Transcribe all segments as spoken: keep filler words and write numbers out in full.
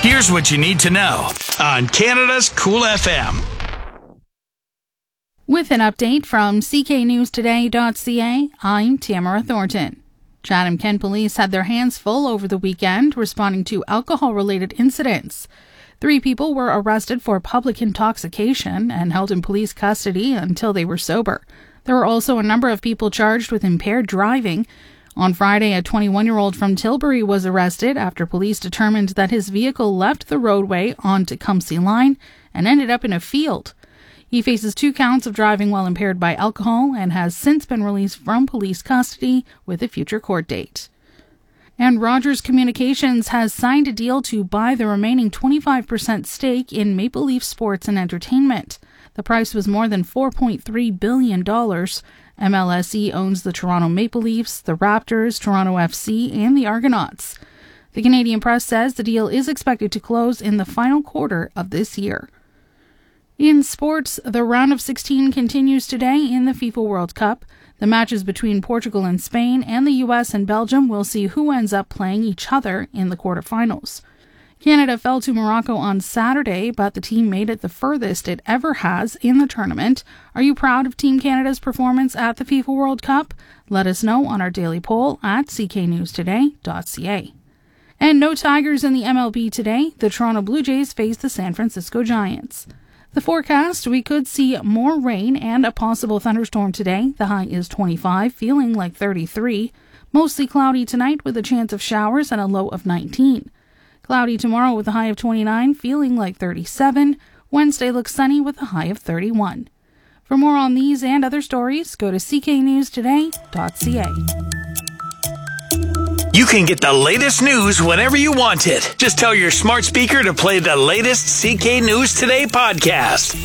Here's what you need to know on Canada's Cool F M. With an update from C K news today dot C A, I'm Tamara Thornton. Chatham-Kent police had their hands full over the weekend responding to alcohol-related incidents. Three people were arrested for public intoxication and held in police custody until they were sober. There were also a number of people charged with impaired driving. On Friday, a twenty-one-year-old from Tilbury was arrested after police determined that his vehicle left the roadway on Tecumseh Line and ended up in a field. He faces two counts of driving while impaired by alcohol and has since been released from police custody with a future court date. And Rogers Communications has signed a deal to buy the remaining twenty-five percent stake in Maple Leaf Sports and Entertainment. The price was more than four point three billion dollars. M L S E owns the Toronto Maple Leafs, the Raptors, Toronto F C, and the Argonauts. The Canadian Press says the deal is expected to close in the final quarter of this year. In sports, the round of sixteen continues today in the FIFA World Cup. The matches between Portugal and Spain and the U S and Belgium will see who ends up playing each other in the quarterfinals. Canada fell to Morocco on Saturday, but the team made it the furthest it ever has in the tournament. Are you proud of Team Canada's performance at the FIFA World Cup? Let us know on our daily poll at C K news today dot C A. And no Tigers in the M L B today. The Toronto Blue Jays face the San Francisco Giants. The forecast, we could see more rain and a possible thunderstorm today. The high is twenty-five, feeling like thirty-three. Mostly cloudy tonight with a chance of showers and a low of nineteen. Cloudy tomorrow with a high of twenty-nine, feeling like thirty-seven. Wednesday looks sunny with a high of thirty-one. For more on these and other stories, go to C K news today dot C A. You can get the latest news whenever you want it. Just tell your smart speaker to play the latest C K News Today podcast.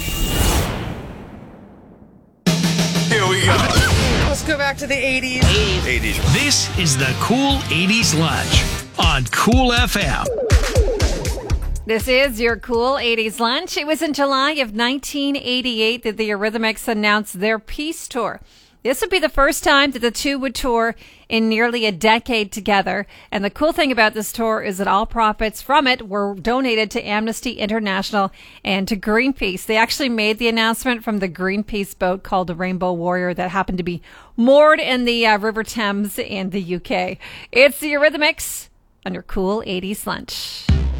Here we go. Let's go back to the eighties. eighties. This is the Cool eighties Lunch on Cool F M. This is your Cool eighties Lunch. It was in July of nineteen eighty-eight that the Eurythmics announced their Peace Tour. This would be the first time that the two would tour in nearly a decade together. And the cool thing about this tour is that all profits from it were donated to Amnesty International and to Greenpeace. They actually made the announcement from the Greenpeace boat called the Rainbow Warrior that happened to be moored in the uh, River Thames in the U K. It's the Eurythmics on your Cool eighties Lunch.